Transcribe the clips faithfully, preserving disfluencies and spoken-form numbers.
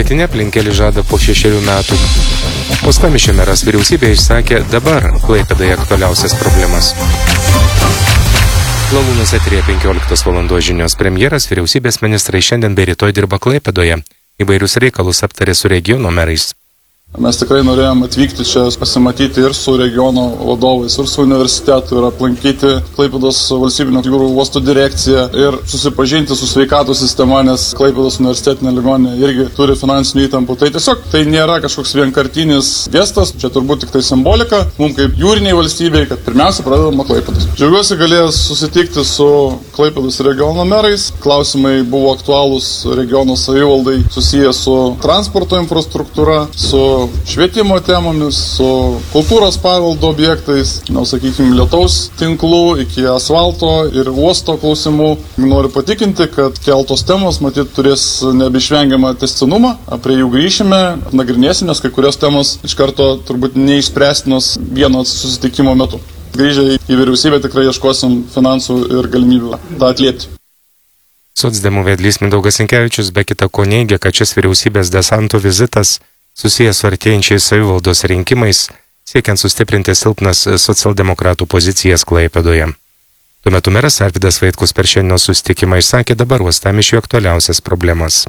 Pietinė aplinkelį žada po šešerių metų. Uostamiesčio meras vyriausybėje išsakė dabar Klaipėdoje aktualiausias problemas. Lalūnas eteryje penkioliktos valandos žinios. Premjeras, vyriausybės ministrai šiandien bei rytoj dirba Klaipėdoje. Įvairius reikalus aptarė su regiono merais. Mes tikrai norėjom atvykti čia, pasimatyti ir su regiono vadovais, ir su universitetu, ir aplankyti Klaipėdos valstybinio jūrų uosto direkciją ir susipažinti su sveikatos sistema, nes Klaipėdos universitetinė ligoninė irgi turi finansinių įtampų. Tai tiesiog tai nėra kažkoks vienkartinis gestas, čia turbūt tik tai simbolika, mums kaip jūriniai valstybei, kad pirmiausia pradedama Klaipėdos. Džiaugiuosi galėjęs susitikti su Klaipėdos regiono merais. Klausimai buvo aktualūs regiono savivaldai susiję su transporto infrastruktūra, su švietimo temomis, su kultūros paveldo objektais, nu, sakykime, lietaus tinklų iki asfalto ir uosto klausimų. Noriu patikinti, kad keltos temos, matyt, turės nebeišvengiamą tęstinumą. Prie jų grįšime, nagrinėsime, nes kai kurios temos iš karto turbūt neišspręstinos vieno susitikimo metu. Grįžę į vyriausybę tikrai ieškosim finansų ir galimybių tą atliepti. Socdemų vedlys Mindaugas Sinkevičius be kita ko neigia, kad šis vyriausybės desanto vizitas susijęs su artėjančiais savivaldos rinkimais, siekiant sustiprinti silpnas socialdemokratų pozicijas Klaipėdoje. Tuo metu meras Arvydas Vaitkus per šiandienos susitikimą išsakė dabar Uostamiesčiui aktualiausias problemas.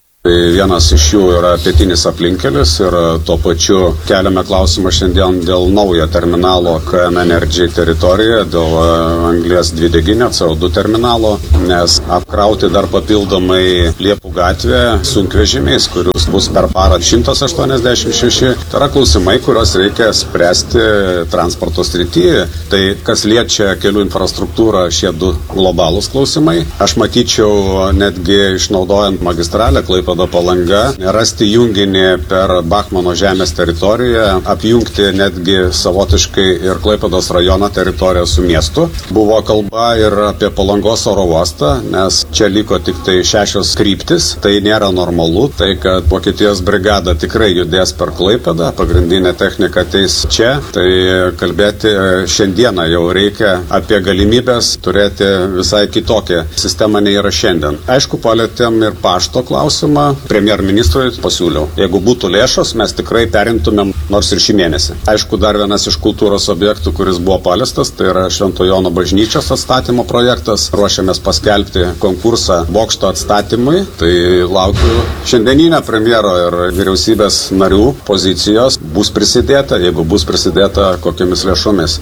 Vienas iš jų yra pietinis aplinkelis ir tuo pačiu keliame klausimą šiandien dėl naujo terminalo K N Energy teritorijoje, dėl anglies dvideginio C O du terminalo, nes apkrauti dar papildomai Liepų gatvę sunkvežimiais, kurius bus per parą šimtas aštuoniasdešimt šeši. Tai yra klausimai, kuriuos reikia spręsti transporto srityje. Tai kas liečia kelių infrastruktūrą, šie du globalūs klausimai. Aš matyčiau netgi išnaudojant magistralę Klaipėdos Palanga, rasti junginį per Bachmano žemės teritoriją, apjungti netgi savotiškai ir Klaipėdos rajono teritoriją su miestu. Buvo kalba ir apie Palangos oro uostą, nes čia liko tik tai šešios kryptis, tai nėra normalu, tai kad Vokietijos brigada tikrai judės per Klaipėdą, pagrindinė technika ateis čia, tai kalbėti šiandieną jau reikia apie galimybės turėti visai kitokią sistemą nei yra šiandien. Aišku, palėtėm ir pašto klausimą. Premjerministrui pasiūliau. Jeigu būtų lėšos, mes tikrai perimtumėm nors ir šį mėnesį. Aišku, dar vienas iš kultūros objektų, kuris buvo paliestas, tai yra Švento Jono bažnyčios atstatymo projektas. Ruošiamės paskelbti konkursą bokšto atstatymui. Tai laukiu šiandieninę premjero ir vyriausybės narių pozicijos. Bus prisidėta, jeigu bus prisidėta kokiamis lėšomis.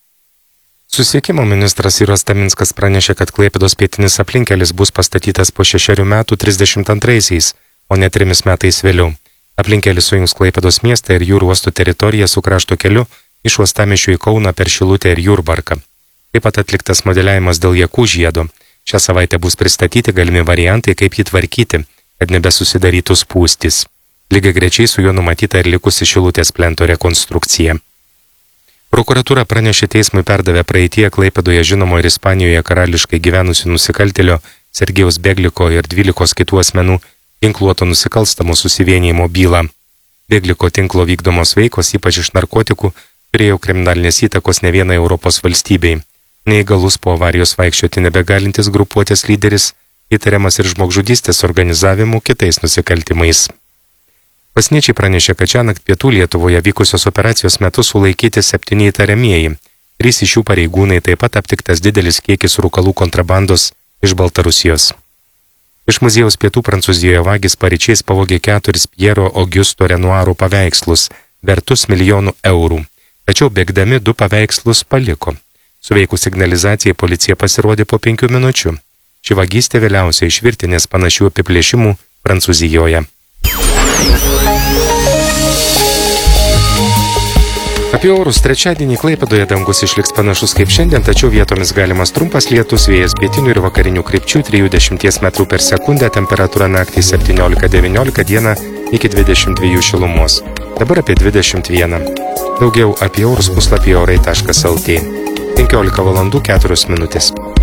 Susisiekimo ministras Iras Taminskas pranešė, kad Klaipėdos pietinis aplinkelis bus pastatytas po šešerių metų trisdešimt antraisiais, o ne trimis metais vėliau. Aplinkelis sujungs Klaipėdos miestą ir jūrų uosto teritoriją su krašto keliu iš Uostamiesčio į Kauną per Šilutę ir Jurbarką. Taip pat atliktas modeliavimas dėl Jakų žiedo. Šią savaitę bus pristatyti galimi variantai, kaip jį tvarkyti, kad nebesusidarytų spūstys. Lygiai grečiai su juo numatyta ir likusi Šilutės plento rekonstrukcija. Prokuratūra pranešė teismui perdavę praeityje Klaipėdoje žinomo ir Ispanijoje karališkai gyvenusių nusikaltėlio Sergejaus Begliko ir dvylikos kitų asmenų ginkluoto nusikalstamo susivienijimo bylą. Begliko tinklo vykdomos veikos, ypač iš narkotikų, turėjo kriminalinės įtakos ne vienai Europos valstybei. Neįgalus po avarijos vaikščioti nebegalintis grupuotės lyderis, įtariamas ir žmogžudystės organizavimu kitais nusikaltimais. Pasieniečiai pranešė, kad šiąnakt pietų Lietuvoje vykusios operacijos metu sulaikyti septyni įtariamieji. Trys iš jų pareigūnai, taip pat aptiktas didelis kiekis rūkalų kontrabandos iš Baltarusijos. Iš muziejaus pietų Prancūzijoje vagis paryčiais pavogė keturis Piero Augusto Renoiro paveikslus, vertus milijonų eurų. Tačiau bėgdami du paveikslus paliko. Suveikus signalizacijai policija pasirodė po penkių minučių. Ši vagystė vėliausiai iš virtinės panašių apiplėšimų Prancūzijoje. Apie orus trečiadienį Klaipėdoje dangus išliks panašus kaip šiandien, tačiau vietomis galimas trumpas lietus, vėjas pietinių ir vakarinių krypčių trisdešimt metrų per sekundę, temperatūra naktį septyniolika devyniolika, dieną iki dvidešimt dviejų šilumos. Dabar apie dvidešimt vieną. Daugiau apie orus puslapyje orai taškas lt. penkiolika valandų keturios minutės.